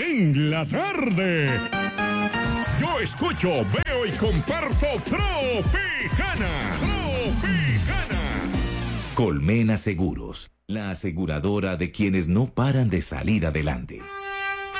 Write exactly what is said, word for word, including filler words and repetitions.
en la tarde. Yo escucho, veo y comparto Tropicana. Tropicana. Colmena Seguros, la aseguradora de quienes no paran de salir adelante.